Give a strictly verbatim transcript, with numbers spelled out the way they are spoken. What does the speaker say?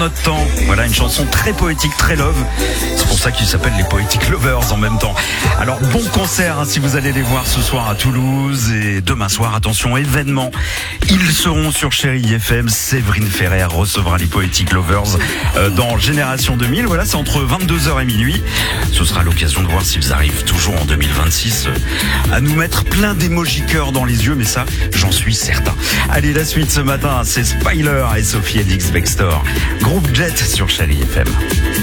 notre temps. Voilà, une chanson très poétique, très love. C'est pour ça qu'ils s'appellent les Poetic Lovers en même temps. Alors, bon concert hein, si vous allez les voir ce soir à Toulouse et demain soir, attention, événement. Ils seront sur Chérie F M. Séverine Ferrer recevra les Poetic Lovers euh, dans Génération deux mille. Voilà, c'est entre vingt-deux heures et minuit. Ce sera l'occasion de voir s'ils arrivent toujours en deux mille vingt-six euh, à nous mettre plein d'émojis cœur dans les yeux, mais ça, j'en suis certain. Allez, la suite ce matin, c'est Spyler et Sophie Elix Bextor. Groupe Jet sur Chérie F M.